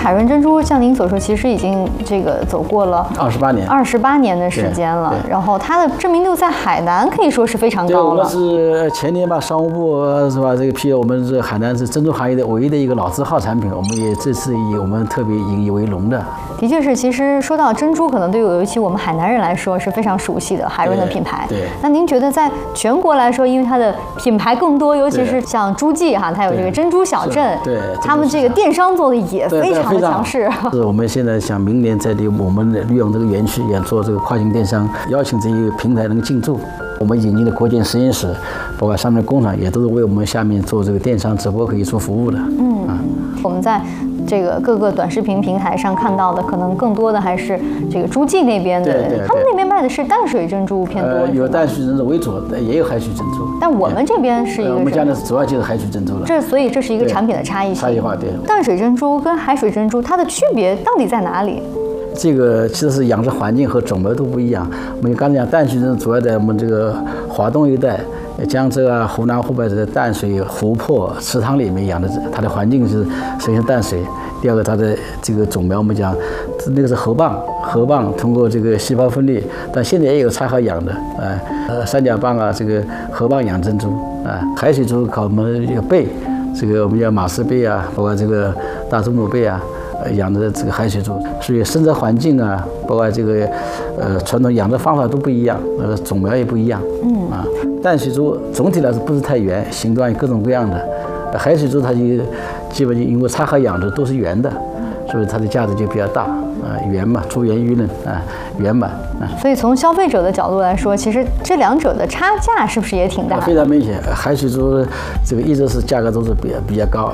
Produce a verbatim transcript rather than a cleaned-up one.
海润珍珠像您所说，其实已经这个走过了二十八年， 二十八年的时间了。然后它的知名度在海南可以说是非常高了。 对，我们是前年吧，商务部是吧，这个批我们是海南是珍珠行业的唯一的一个老字号产品，我们也这次以我们特别引以为荣的。 的确是，其实说到珍珠，可能对于尤其我们海南人来说是非常熟悉的海润的品牌。 对。对那您觉得在全国来说，因为它的品牌更多，尤其是像诸暨哈，它有这个珍珠小镇， 对， 他们这个电商做的也非常的强势。 是我们现在想明年在这我们利用这个园区也做这个跨境电商，邀请这些平台能进驻。我们引进的国建实验室，包括上面的工厂，也都是为我们下面做这个电商直播可以做服务的。 嗯，啊、我们在这个各个短视频平台上看到的，可能更多的还是这个诸暨那边的， 对对对， 他们那边卖的是淡水珍珠偏多， 呃，有淡水珍珠为主，也有海水珍珠。 但我们这边是一个、呃， 我们家呢主要就是海水珍珠了。 这所以这是一个产品的差异性。 差异化对。 淡水珍珠跟海水珍珠它的区别到底在哪里？ 这个其实是养殖环境和种苗都不一样。我们刚才讲淡水珍珠主要在我们这个华东一带、江浙啊、湖南、湖北这个淡水湖泊、池塘里面养的，它的环境是首先淡水。第二个，它的这个种苗我们讲，那个是河蚌，河蚌通过这个细胞分裂，但现在也有插河养的，啊，呃，三甲蚌啊，这个河蚌养珍珠啊，海水珠靠我们这个贝，这个我们叫马斯贝啊，包括这个大祖母贝啊。养的这个海水珠，所以生长环境啊，包括这个呃传统养殖方法都不一样，呃种苗也不一样。嗯啊，淡水珠总体来说不是太圆，形状有各种各样的。海水珠它就基本就因为插河养殖都是圆的，所以它的价值就比较大。啊，圆嘛，珠圆玉嫩啊，圆满啊。 所以从消费者的角度来说，其实这两者的差价是不是也挺大的？ 非常明显，海水珠这个一直是价格都是比比较高。